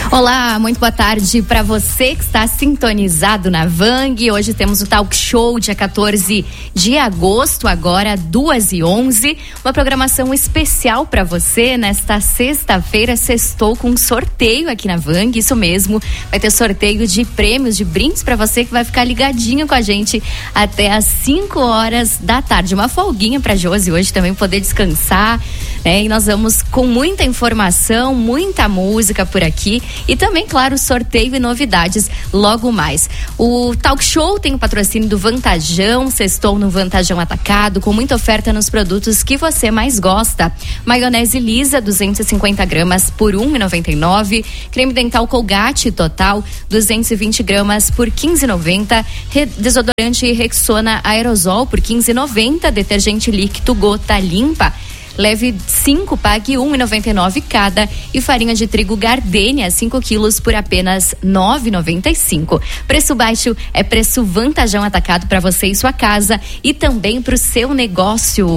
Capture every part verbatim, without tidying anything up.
Olá, muito boa tarde para você que está sintonizado na Vang. Hoje temos o Talk Show, dia quatorze de agosto, agora duas e onze. Uma programação especial para você nesta sexta-feira. Sextou com um sorteio aqui na Vang, isso mesmo. Vai ter sorteio de prêmios, de brindes para você que vai ficar ligadinho com a gente até às cinco horas da tarde. Uma folguinha para Josi hoje também poder descansar, né? E nós vamos com muita informação, muita música por aqui. E também, claro, sorteio e novidades logo mais. O Talk Show tem o patrocínio do Vantajão, sextou no Vantajão Atacado, com muita oferta nos produtos que você mais gosta. Maionese Lisa, duzentos e cinquenta gramas por um real e noventa e nove centavos. Creme dental Colgate Total, duzentos e vinte gramas por quinze reais e noventa centavos. Desodorante Rexona Aerosol por quinze reais e noventa centavos. Detergente líquido Gota Limpa, leve cinco, pague um real e noventa e nove centavos cada. E farinha de trigo Gardenia, cinco quilos por apenas nove reais e noventa e cinco centavos. Preço baixo é preço Vantajão Atacado para você e sua casa e também para o seu negócio.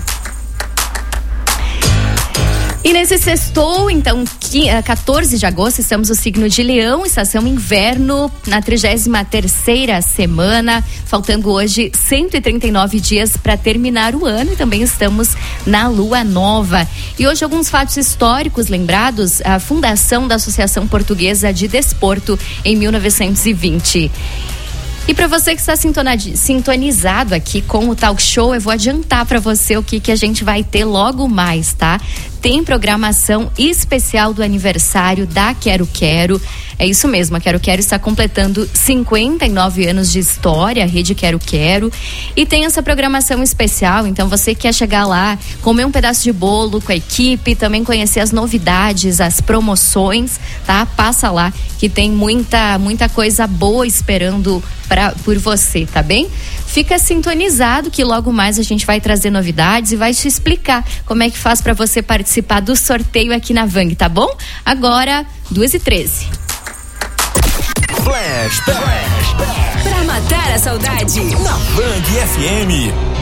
E nesse sextou, então, quatorze de agosto, estamos no signo de Leão, estação inverno, na trigésima terceira semana, faltando hoje cento e trinta e nove dias para terminar o ano, e também estamos na lua nova. E hoje alguns fatos históricos lembrados: a fundação da Associação Portuguesa de Desporto em mil novecentos e vinte. E para você que está sintonizado aqui com o Talk Show, eu vou adiantar para você o que, que a gente vai ter logo mais, tá? Tem programação especial do aniversário da Quero Quero. É isso mesmo, a Quero Quero está completando cinquenta e nove anos de história, a Rede Quero Quero. E tem essa programação especial, então você quer chegar lá, comer um pedaço de bolo com a equipe, também conhecer as novidades, as promoções, tá? Passa lá que tem muita, muita coisa boa esperando pra, por você, tá bem? Fica sintonizado que logo mais a gente vai trazer novidades e vai te explicar como é que faz para você participar do sorteio aqui na Vang, tá bom? Agora, duas e treze. Flash, flash, flash. Pra matar a saudade. Na Vang F M.